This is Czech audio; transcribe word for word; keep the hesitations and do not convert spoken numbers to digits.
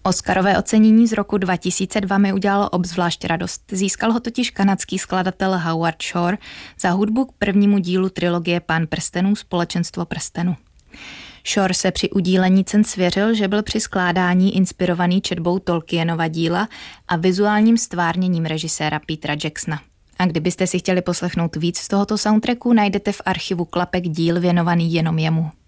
Oscarové ocenění z roku dva tisíce dva mi udělalo obzvlášť radost. Získal ho totiž kanadský skladatel Howard Shore za hudbu k prvnímu dílu trilogie Pán prstenů Společenstvo prstenů. Shore se při udílení cen svěřil, že byl při skládání inspirovaný četbou Tolkienova díla a vizuálním stvárněním režiséra Petera Jacksona. A kdybyste si chtěli poslechnout víc z tohoto soundtracku, najdete v archivu Klapek díl věnovaný jenom jemu.